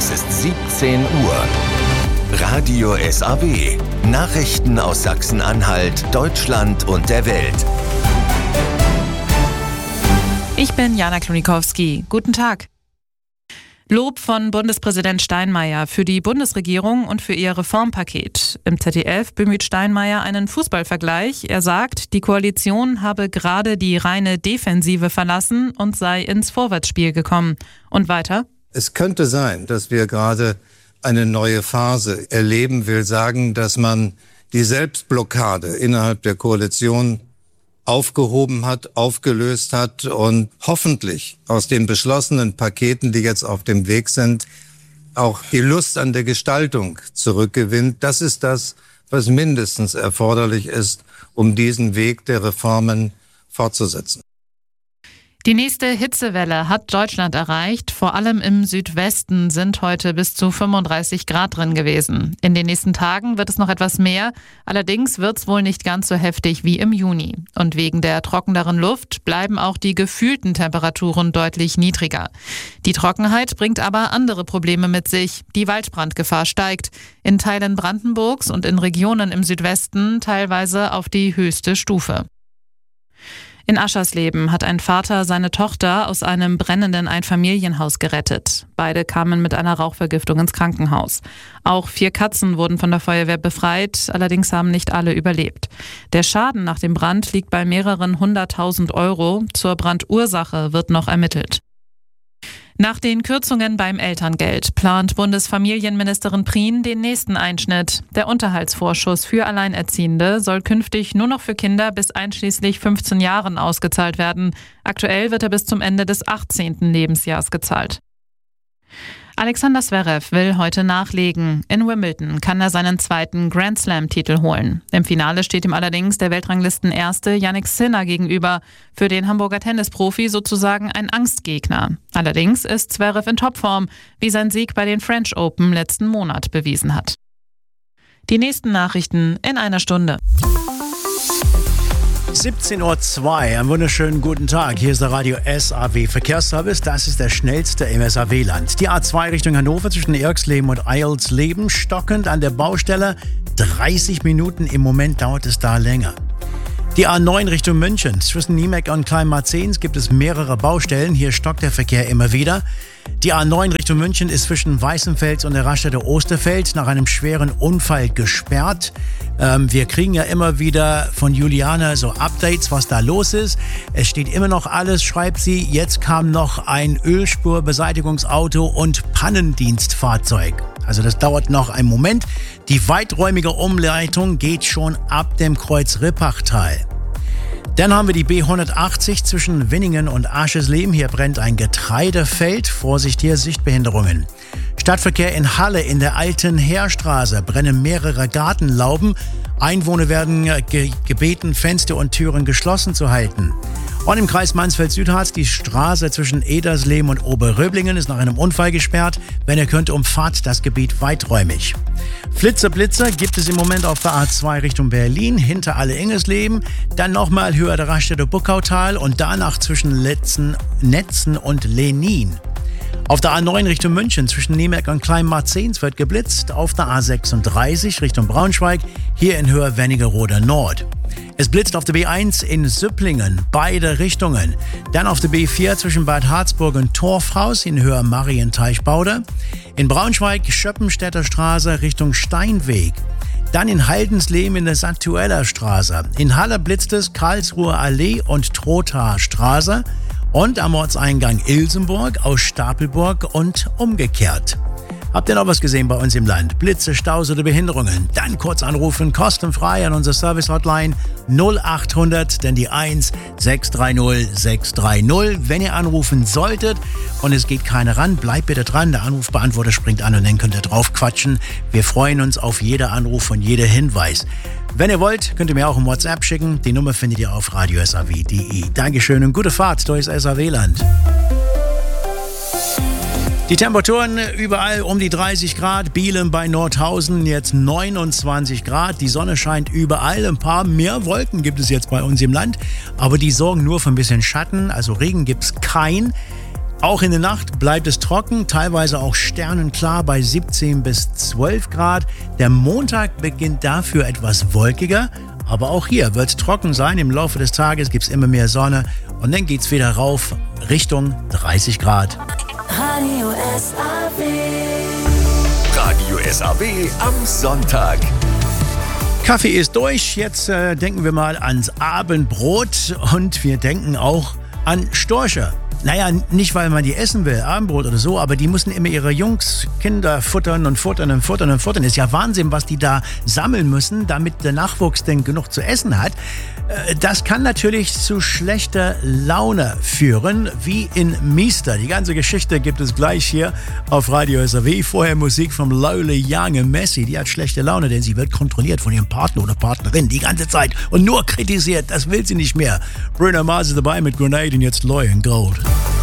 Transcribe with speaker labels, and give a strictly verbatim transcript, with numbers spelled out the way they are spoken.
Speaker 1: Es ist siebzehn Uhr. Radio S A W. Nachrichten aus Sachsen-Anhalt, Deutschland und der Welt.
Speaker 2: Ich bin Jana Klonikowski. Guten Tag. Lob von Bundespräsident Steinmeier für die Bundesregierung und für ihr Reformpaket. Im Z D F bemüht Steinmeier einen Fußballvergleich. Er sagt, die Koalition habe gerade die reine Defensive verlassen und sei ins Vorwärtsspiel gekommen. Und weiter?
Speaker 3: Es könnte sein, dass wir gerade eine neue Phase erleben, will sagen, dass man die Selbstblockade innerhalb der Koalition aufgehoben hat, aufgelöst hat und hoffentlich aus den beschlossenen Paketen, die jetzt auf dem Weg sind, auch die Lust an der Gestaltung zurückgewinnt. Das ist das, was mindestens erforderlich ist, um diesen Weg der Reformen fortzusetzen.
Speaker 2: Die nächste Hitzewelle hat Deutschland erreicht. Vor allem im Südwesten sind heute bis zu fünfunddreißig Grad drin gewesen. In den nächsten Tagen wird es noch etwas mehr. Allerdings wird es wohl nicht ganz so heftig wie im Juni. Und wegen der trockeneren Luft bleiben auch die gefühlten Temperaturen deutlich niedriger. Die Trockenheit bringt aber andere Probleme mit sich. Die Waldbrandgefahr steigt. In Teilen Brandenburgs und in Regionen im Südwesten teilweise auf die höchste Stufe. In Aschersleben hat ein Vater seine Tochter aus einem brennenden Einfamilienhaus gerettet. Beide kamen mit einer Rauchvergiftung ins Krankenhaus. Auch vier Katzen wurden von der Feuerwehr befreit, allerdings haben nicht alle überlebt. Der Schaden nach dem Brand liegt bei mehreren hunderttausend Euro. Zur Brandursache wird noch ermittelt. Nach den Kürzungen beim Elterngeld plant Bundesfamilienministerin Prien den nächsten Einschnitt. Der Unterhaltsvorschuss für Alleinerziehende soll künftig nur noch für Kinder bis einschließlich fünfzehn Jahren ausgezahlt werden. Aktuell wird er bis zum Ende des achtzehnten Lebensjahres gezahlt. Alexander Zverev will heute nachlegen. In Wimbledon kann er seinen zweiten Grand-Slam-Titel holen. Im Finale steht ihm allerdings der Weltranglisten-Erste Jannik Sinner gegenüber. Für den Hamburger Tennisprofi sozusagen ein Angstgegner. Allerdings ist Zverev in Topform, wie sein Sieg bei den French Open letzten Monat bewiesen hat. Die nächsten Nachrichten in einer Stunde.
Speaker 4: siebzehn Uhr zwei, einen wunderschönen guten Tag. Hier ist der Radio S A W Verkehrsservice. Das ist der schnellste im S A W-Land. Die A zwei Richtung Hannover zwischen Erxleben und Eilsleben stockend an der Baustelle. dreißig Minuten, im Moment dauert es da länger. Die A neun Richtung München. Zwischen Niemek und Kleinmarzens gibt es mehrere Baustellen. Hier stockt der Verkehr immer wieder. Die A neun Richtung München ist zwischen Weißenfels und der Raststätte Osterfeld nach einem schweren Unfall gesperrt. Ähm, wir kriegen ja immer wieder von Juliana so Updates, was da los ist. Es steht immer noch alles, schreibt sie. Jetzt kam noch ein Ölspurbeseitigungsauto und Pannendienstfahrzeug. Also das dauert noch einen Moment. Die weiträumige Umleitung geht schon ab dem Kreuz Rippachtal. Dann haben wir die B hundertachtzig zwischen Winningen und Aschersleben. Hier brennt ein Getreidefeld. Vorsicht hier, Sichtbehinderungen. Stadtverkehr in Halle in der alten Heerstraße brennen mehrere Gartenlauben. Einwohner werden ge- gebeten, Fenster und Türen geschlossen zu halten. Und im Kreis Mansfeld-Südharz, die Straße zwischen Edersleben und Oberröblingen ist nach einem Unfall gesperrt. Wenn ihr könnt, umfahrt das Gebiet weiträumig. Flitzer-Blitzer gibt es im Moment auf der A zwei Richtung Berlin, hinter Alle-Ingesleben, dann nochmal höher der Raststätte Buckautal und danach zwischen Letzen, Netzen und Lenin. Auf der A neun Richtung München zwischen Niemek und Kleinmarzens wird geblitzt. Auf der A sechsunddreißig Richtung Braunschweig, hier in Höhe Wernigerode Nord. Es blitzt auf der B eins in Süpplingen, beide Richtungen. Dann auf der B vier zwischen Bad Harzburg und Torfhaus in Höhe Marienteichbauder. In Braunschweig Schöppenstädter Straße Richtung Steinweg. Dann in Haldensleben in der Santueller Straße. In Halle blitzt es Karlsruher Allee und Trothaer Straße. Und am Ortseingang Ilsenburg aus Stapelburg und umgekehrt. Habt ihr noch was gesehen bei uns im Land? Blitze, Staus oder Behinderungen? Dann kurz anrufen, kostenfrei an unsere Service-Hotline null acht hundert, denn die eins sechs drei null sechs drei null. Wenn ihr anrufen solltet und es geht keiner ran, bleibt bitte dran. Der Anrufbeantworter springt an und dann könnt ihr drauf quatschen. Wir freuen uns auf jeder Anruf und jeder Hinweis. Wenn ihr wollt, könnt ihr mir auch ein WhatsApp schicken. Die Nummer findet ihr auf radio s a w punkt d e. Dankeschön und gute Fahrt durchs S A W-Land. Die Temperaturen überall um die dreißig Grad. Bielen bei Nordhausen jetzt neunundzwanzig Grad. Die Sonne scheint überall. Ein paar mehr Wolken gibt es jetzt bei uns im Land. Aber die sorgen nur für ein bisschen Schatten. Also Regen gibt's kein. Auch in der Nacht bleibt es trocken, teilweise auch sternenklar bei siebzehn bis zwölf Grad. Der Montag beginnt dafür etwas wolkiger, aber auch hier wird es trocken sein. Im Laufe des Tages gibt es immer mehr Sonne und dann geht es wieder rauf Richtung dreißig Grad.
Speaker 5: Radio S A W.
Speaker 1: Radio S A W am Sonntag.
Speaker 4: Kaffee ist durch, jetzt äh, denken wir mal ans Abendbrot und wir denken auch an Storche. Naja, nicht, weil man die essen will, Abendbrot oder so, aber die müssen immer ihre Jungs, Kinder futtern und futtern und futtern und futtern. Ist ja Wahnsinn, was die da sammeln müssen, damit der Nachwuchs denn genug zu essen hat. Das kann natürlich zu schlechter Laune führen, wie in Meester. Die ganze Geschichte gibt es gleich hier auf Radio S A W. Vorher Musik von Lola Young und Messi. Die hat schlechte Laune, denn sie wird kontrolliert von ihrem Partner oder Partnerin die ganze Zeit und nur kritisiert. Das will sie nicht mehr. Bruno Mars ist dabei mit Grenade und jetzt Loy and Gold.